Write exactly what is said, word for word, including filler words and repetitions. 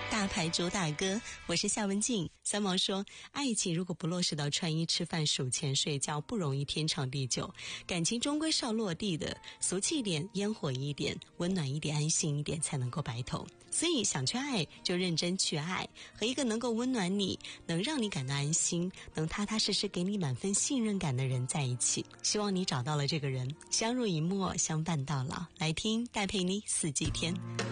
大牌主打歌，我是夏文静。三毛说，爱情如果不落实到穿衣吃饭数钱睡觉，不容易天长地久。感情终归是要落地的，俗气一点，烟火一点，温暖一点，安心一点，才能够白头。所以想去爱就认真去爱，和一个能够温暖你，能让你感到安心，能踏踏实实给你满分信任感的人在一起。希望你找到了这个人，相濡以沫，相伴到老。来听戴佩妮四季天。